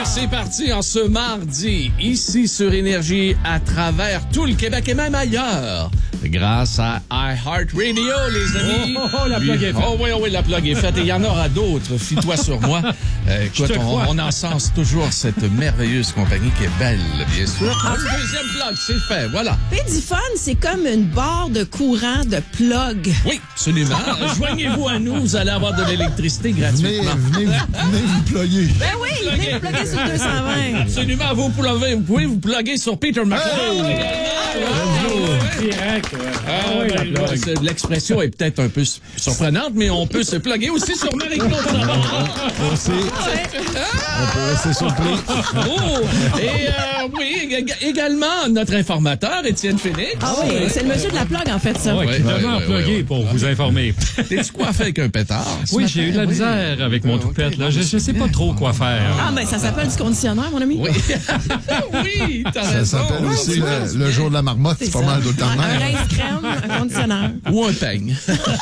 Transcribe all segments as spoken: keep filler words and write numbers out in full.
C'est parti en ce mardi, ici sur Énergie, à travers tout le Québec et même ailleurs. Grâce à iHeartRadio, les amis. Oh, oh, oh la plug est faite. Oh oui, oh, oui, la plug est faite. Et il y en aura d'autres. Fie-toi sur moi. Euh, écoute, on, on encense toujours cette merveilleuse compagnie qui est belle, bien sûr. En Une fait, deuxième plug, c'est fait. Voilà. Pédifone, c'est comme une barre de courant de plug. Oui, absolument. Joignez-vous à nous. Vous allez avoir de l'électricité Venez, gratuitement. venez, venez vous ployer. Ben oui, venez vous plugger sur deux cent vingt. Absolument. Vous, pouvez, vous pouvez vous plugger sur Peter McLeod. Direct, ouais. Ah, oui, ben, la plug. c'est- l'expression est peut-être un peu surprenante, mais on peut se plugger aussi sur Marie-Claude Savard. Aussi, on peut rester surpris. Oh! Et euh, oui, ég- également notre informateur, Étienne Phoenix. Ah oui, c'est le monsieur de la plug, en fait, ça. Ouais, Ouais, qui est tellement ouais, ouais, plugué ouais, ouais. pour vous informer. T'es-tu coiffé avec un pétard? ce Oui, matin? j'ai eu de la Oui. misère avec mon Ah, toupette. ok, Là. bon, Je ne c'est sais bien. pas trop quoi faire. Ah, ben ça s'appelle du conditionnaire, mon ami. Oui. oui, t'as Ça raison. s'appelle Oui, aussi tu vois, le, le jour de la marmotte, c'est pas ça. mal tout le temps de Un même. rince-crème, un conditionneur. Ou un peigne.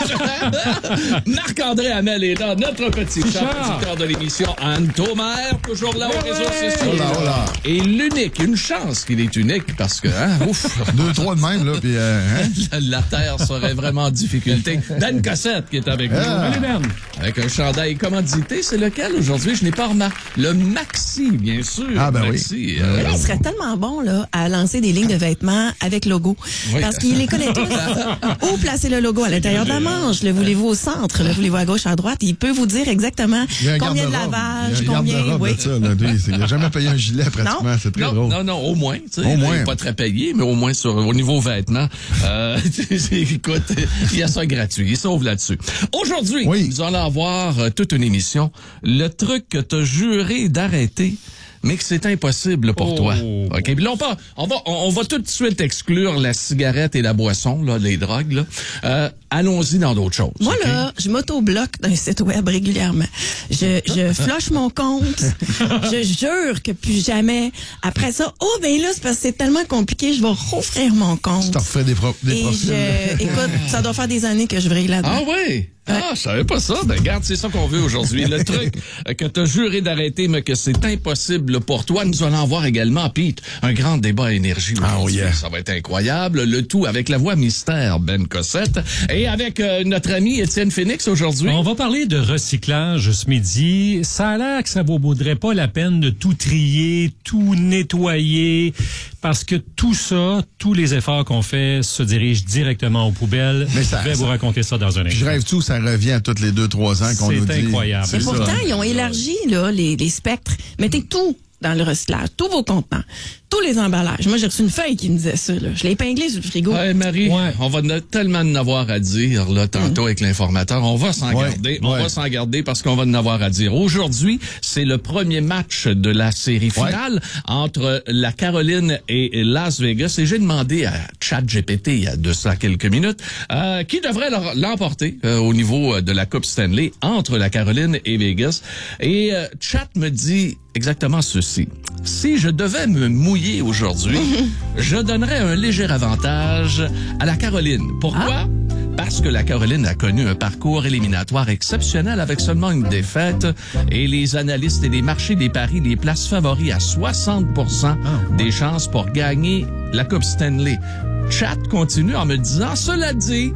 Marc-André Hamel est là, notre petit chat, Richard. producteur de l'émission. Anne Thomer, toujours là aux réseaux sociaux. Oh là, oh là. Et l'unique, une chance qu'il est unique, parce que, hein, ouf, Deux, trois de même, là, puis euh, hein? la, la Terre serait vraiment en difficulté. Dan Cossette qui est avec nous. Ah. Allez, Ben. Avec un chandail commandité, c'est lequel aujourd'hui? Je n'ai pas remarqué. Le Maxi, bien sûr. Ah, ben oui. Maxi, Mais euh, là, il serait tellement bon là, à lancer des lignes de vêtements avec logo. Oui. Parce qu'il les connaît tous. Où placer le logo? À l'intérieur de la manche? Le voulez-vous au centre? Le voulez-vous à gauche, à droite? Il peut vous dire exactement Il y a un combien de garde-robe. lavage, Il y a un combien... garde-robe Oui. de ça, là. Lui, c'est- il n'a jamais payé un gilet, pratiquement. Non. C'est très non, drôle. non, non, au moins. tu sais, Au là, moins. il est pas très payé, mais au moins sur au niveau vêtements. Euh, écoute, il y a ça gratuit. Il sauve là-dessus. Aujourd'hui, Oui. nous allons avoir euh, toute une émission. Le truc que tu as juré d'arrêter, mais que c'est impossible pour Oh. toi. OK? Puis là, on, part- on va, on, on va tout de suite exclure la cigarette et la boisson, là, les drogues. Là. Euh, allons-y dans d'autres choses. Moi, OK? là, je m'auto-bloque d'un site web régulièrement. Je, je flush mon compte. Je jure que plus jamais. Après ça, oh, ben là, c'est parce que c'est tellement compliqué, je vais rouvrir mon compte. Tu t'en refais des, pro- des Et profils. je, écoute, ça doit faire des années que je vrille là-dedans. Ah oui? Ah, je savais pas ça. Ben, regarde, c'est ça qu'on veut aujourd'hui. Le truc euh, que t'as juré d'arrêter, mais que c'est impossible pour toi. Nous allons voir également, Pete, un grand débat à énergie. Ah, aujourd'hui. oh yeah. Ça va être incroyable. Le tout avec la voix mystère, Ben Cossette. Et avec euh, notre ami Étienne Phoenix aujourd'hui. On va parler de recyclage ce midi. Ça a l'air que ça ne vaudrait pas la peine de tout trier, tout nettoyer, parce que tout ça, tous les efforts qu'on fait se dirigent directement aux poubelles. Mais ça- Je vais ça- vous raconter ça dans un Puis instant. je rêve tout, ça revient à toutes les deux, trois ans qu'on C'est nous dit. incroyable. C'est Mais ça. pourtant, ils ont élargi là, les, les spectres. Mettez tout dans le recyclage, tous vos contenants, tous les emballages. Moi, j'ai reçu une feuille qui me disait ça. Là. Je l'ai épinglé sur le frigo. Ouais, Marie, Ouais. on va en- tellement en avoir à dire là tantôt avec l'informateur. On va s'en Ouais, garder. On ouais. va s'en garder parce qu'on va en avoir à dire. Aujourd'hui, c'est le premier match de la série finale entre la Caroline et Las Vegas. Et j'ai demandé à ChatGPT il y a de ça quelques minutes euh, qui devrait leur- l'emporter euh, au niveau euh, de la Coupe Stanley entre la Caroline et Vegas. Et euh, Chat me dit exactement ceci. Si je devais me mouiller aujourd'hui, je donnerais un léger avantage à la Caroline. Pourquoi? Parce que la Caroline a connu un parcours éliminatoire exceptionnel avec seulement une défaite et les analystes et les marchés des paris les placent favoris à soixante pour cent des chances pour gagner la Coupe Stanley. Chat continue en me disant, cela dit,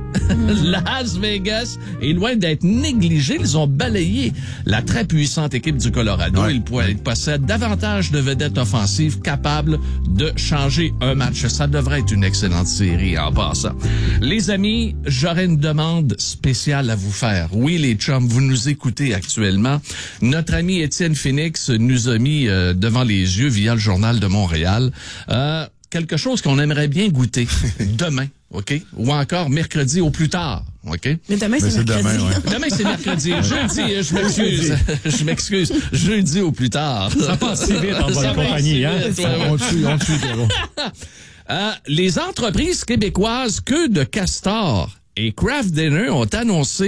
Las Vegas est loin d'être négligé. Ils ont balayé la très puissante équipe du Colorado. Ouais. Ils, po- ils possèdent davantage de vedettes offensives capables de changer un match. Ça devrait être une excellente série en passant. Les amis, j'aurais une demande spéciale à vous faire. Oui, les chums, vous nous écoutez actuellement. Notre ami Étienne Phoenix nous a mis euh, devant les yeux via le Journal de Montréal euh, quelque chose qu'on aimerait bien goûter demain, OK? Ou encore mercredi au plus tard, OK? Mais demain, Mais c'est c'est mercredi. demain, ouais. Demain, c'est mercredi. Jeudi, euh, je m'excuse. Je m'excuse. Jeudi au plus tard. Ça passe si vite en bonne Ça va compagnie, si hein? vite, ouais, ouais. On te suit, on te suit, Pierrot. Euh, les entreprises québécoises Queue de Castor et Kraft Dinner ont annoncé